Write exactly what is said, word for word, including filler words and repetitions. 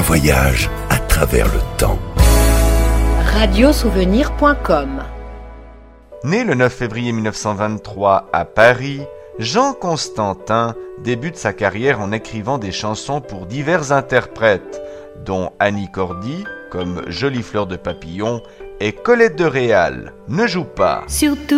voyage à travers le temps. radiosouvenir point com. Né le neuf février mille neuf cent vingt-trois à Paris, Jean Constantin débute sa carrière en écrivant des chansons pour divers interprètes, dont Annie Cordy, comme Jolie fleur de papillon, et Colette de Réal, Ne joue pas. Surtout